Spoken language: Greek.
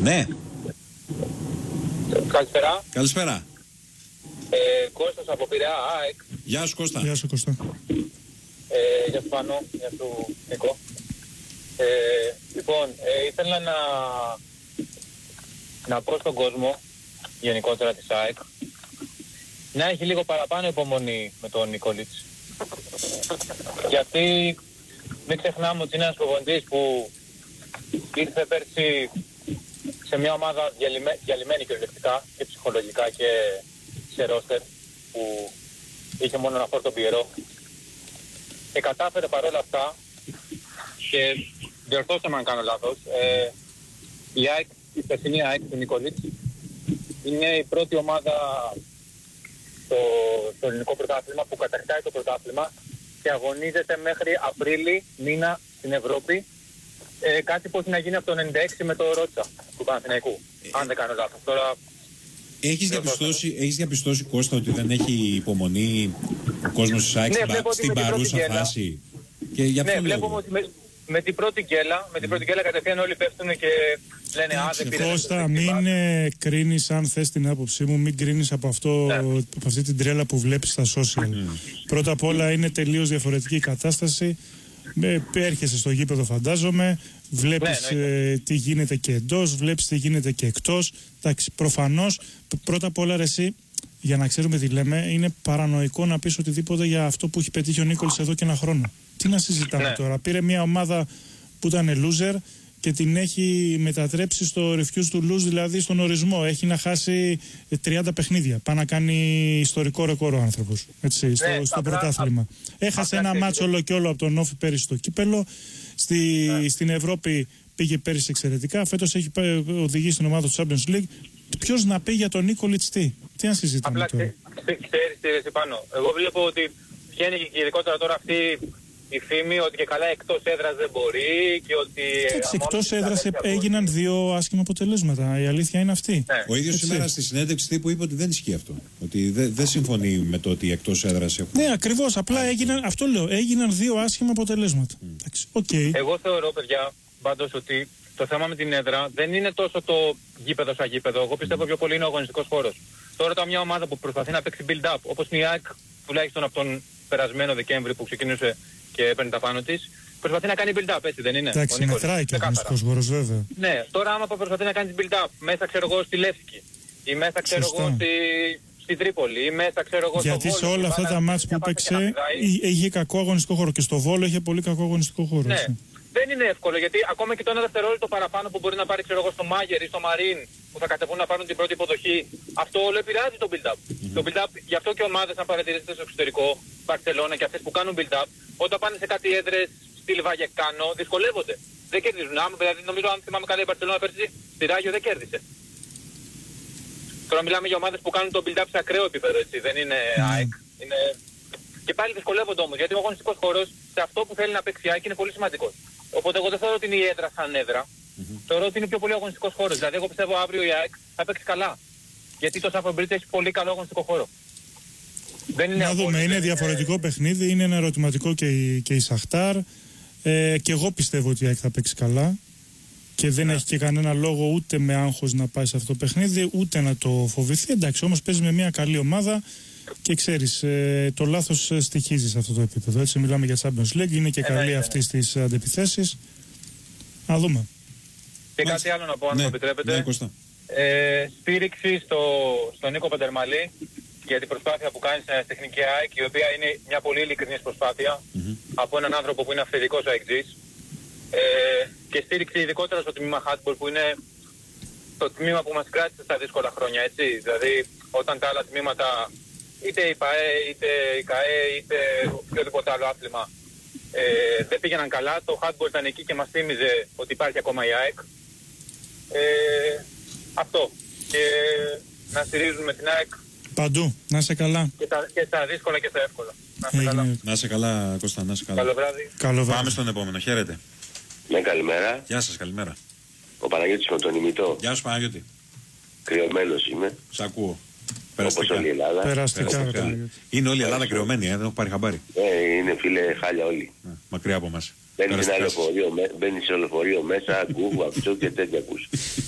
Ναι. Καλησπέρα. Καλησπέρα. Κώστας από Πειραιά, ΑΕΚ. Γεια σου Κώστα. Γεια σου Κώστα. Γεια σου Πάνο, γεια σου Νίκο. Λοιπόν, ήθελα να πω στον κόσμο, γενικότερα της ΑΕΚ, να έχει λίγο παραπάνω υπομονή με τον Νικόλιτς. Γιατί μην ξεχνάμε ότι είναι ένας προπονητής που ήρθε πέρσι σε μια ομάδα διαλυμένη κυριολεκτικά και ψυχολογικά και σε ρόστερ που είχε μόνο ένα φόρτο Πιερό και κατάφερε παρόλα αυτά και διορθώστε με αν κάνω λάθος, η ΑΕΚ, η περσινή ΑΕΚ του Νικολίτς είναι η πρώτη ομάδα στο ελληνικό πρωτάθλημα που κατακτάει το πρωτάθλημα και αγωνίζεται μέχρι Απρίλη μήνα στην Ευρώπη, κάτι που έχει να γίνει από το 96 με το Ρότσα του Παναθηναϊκού, αν δεν κάνω λάθος. Τώρα Έχεις διαπιστώσει Κώστα ότι δεν έχει υπομονή ο κόσμος της ΑΕΚ στην παρούσα φάση? Και για ποιον λόγο? Βλέπουμε ότι με την πρώτη γκέλα κατευθείαν όλοι πέφτουν και λένε δεν πήρε. Κώστα, μην κρίνεις, αν θες την άποψή μου, μην κρίνεις από αυτή την τρέλα που βλέπεις στα social. Πρώτα απ' όλα είναι τελείως διαφορετική η κατάσταση. Έρχεσαι στο γήπεδο, φαντάζομαι, βλέπεις τι γίνεται και εντός, βλέπεις τι γίνεται και εκτός. Εντάξει, προφανώς, πρώτα απ' όλα εσύ, για να ξέρουμε τι λέμε, είναι παρανοϊκό να πεις οτιδήποτε για αυτό που έχει πετύχει ο Νίκολης εδώ και ένα χρόνο. Τι να συζητάμε τώρα? Πήρε μια ομάδα που ήταν loser και την έχει μετατρέψει στο refuse to lose, δηλαδή στον ορισμό. Έχει να χάσει 30 παιχνίδια. Πάει να κάνει ιστορικό ρεκόρ ο άνθρωπος, έτσι, στο πρωτάθλημα. Έχασε ένα μάτσο όλο και όλο από τον Όφη πέρυσι στο κύπελο. Στην Ευρώπη πήγε πέρυσι εξαιρετικά. Φέτος έχει οδηγήσει την ομάδα του Champions League. Ποιος να πει για τον Νίκολιτς τι να συζητάμε τώρα? Ξέρεις τι ρε πάνω. Εγώ βλέπω ότι βγαίνει και ειδικότερα τώρα αυτή η φήμη ότι και καλά εκτός έδρας δεν μπορεί και ότι... Έτσι, εκτός έδρας έγιναν 2 άσχημα αποτελέσματα. Η αλήθεια είναι αυτή. Ο ίδιος σήμερα στη συνέντευξη τύπου είπε ότι δεν ισχύει αυτό. Ότι δεν συμφωνεί με το ότι εκτός έδρας έχουν... Ναι, ακριβώς. Απλά έγιναν 2 άσχημα αποτελέσματα. Εγώ θεωρώ, παιδιά, πάντως ότι το θέμα με την έδρα δεν είναι τόσο το γήπεδο σαν γήπεδο. Εγώ πιστεύω πιο πολύ είναι ο αγωνιστικός χώρος. Τώρα όταν μια ομάδα που προσπαθεί να παίξει build-up, όπως η ΑΕΚ τουλάχιστον από τον περασμένο Δεκέμβρη που ξεκινούσε και έπαιρνε τα πάνω της, προσπαθεί να κάνει build-up, έτσι δεν είναι? Εντάξει, μετράει και ο αγωνιστικός χώρος, βέβαια. Ναι, τώρα άμα προσπαθεί να κάνει build-up μέσα, ξέρω εγώ, στη Λεύσκη ή μέσα, ξέρω εγώ, στη Τρίπολη ή μέσα, ξέρω εγώ, γιατί στο Βόλο, σε όλα αυτά τα μάτς που παίξε είχε κακό αγωνιστικό χώρο και στο Βόλο είχε πολύ κακό αγωνιστικό χώρο. Ναι. Δεν είναι εύκολο γιατί ακόμα και το ένα δευτερόλεπτο παραπάνω που μπορεί να πάρει, ξέρω εγώ, στο Μάγερ ή στο Μαρίν που θα κατεβούν να πάρουν την πρώτη υποδοχή, αυτό όλο επηρεάζει το build-up. Το build-up, γι' αυτό και ομάδες, αν παρατηρήσετε στο εξωτερικό, Μπαρσελόνα και αυτές που κάνουν build-up, όταν πάνε σε κάτι έδρες στυλ Βαγεκάνο, δυσκολεύονται. Δεν κερδίζουν. Δηλαδή, νομίζω, αν θυμάμαι καλά, η Μπαρσελόνα πέρσι στη Ράγιο δεν κέρδισε. Τώρα μιλάμε για ομάδες που κάνουν το build-up σε ακραίο επίπεδο, έτσι. Δεν είναι ΑΕΚ. Είναι... Και πάλι δυσκολεύονται όμως, γιατί ο αγωνιστικός χώρος σε αυτό που θέλει να παίξει η ΑΕΚ είναι πολύ σημαντικός. Οπότε εγώ δεν θεωρώ ότι είναι η έδρα σαν έδρα. Θεωρώ ότι είναι πιο πολύ αγωνιστικός χώρος. Δηλαδή, εγώ πιστεύω αύριο η ΑΕΚ θα παίξει καλά. Γιατί το Στάφορντ Μπριτζ έχει πολύ καλό αγωνιστικό χώρο. Δεν είναι να δούμε, είναι διαφορετικό παιχνίδι, είναι ένα ερωτηματικό και η Σαχτάρ. Και εγώ πιστεύω ότι η ΑΕΚ θα παίξει καλά. Και δεν έχει και κανένα λόγο ούτε με άγχος να πάει σε αυτό το παιχνίδι, ούτε να το φοβηθεί. Εντάξει, όμως παίζει με μια καλή ομάδα. Και ξέρεις, το λάθος στοιχίζει σε αυτό το επίπεδο. Έτσι, μιλάμε για Champions League, είναι και καλή αυτή στις αντεπιθέσεις. Να δούμε. Και κάτι άλλο να πω, αν μου επιτρέπετε. Στήριξη στον Νίκο Πεντερμαλή για την προσπάθεια που κάνει στην Τεχνική ΑΕΚ, η οποία είναι μια πολύ ειλικρινής προσπάθεια από έναν άνθρωπο που είναι αυθεντικός αεκτζής. Και στήριξη ειδικότερα στο τμήμα handball, που είναι το τμήμα που μας κράτησε στα δύσκολα χρόνια, έτσι. Δηλαδή, όταν τα άλλα τμήματα, είτε η ΠΑΕ, είτε η ΚΑΕ, είτε οποιοδήποτε άλλο άθλημα, δεν πήγαιναν καλά, το handball ήταν εκεί και μας θύμιζε ότι υπάρχει ακόμα η ΑΕΚ. Αυτό. Και να στηρίζουμε την ΑΕΚ παντού. Να είσαι καλά. Και στα δύσκολα και στα εύκολα. Να είσαι καλά. Να είσαι καλά, Κώστα, να είσαι καλά. Καλό βράδυ. Καλό βράδυ. Πάμε στον επόμενο. Χαίρετε. Ναι, καλημέρα. Γεια σας, καλημέρα. Ο Παναγιώτης με τον ημιτό. Γεια σου, Παναγιώτη. Κρυωμένος είμαι. Σ' ακούω. Όπως όλη η Ελλάδα. Περαστικά. Είναι όλη η Ελλάδα κρυωμένη, δεν έχω πάρει χαμπάρι. Είναι φίλε χάλια όλοι. Μακριά από μας. Μπαίνεις σε λεωφορείο μέσα, ακούγου, αυτό και τέτοια ακούς.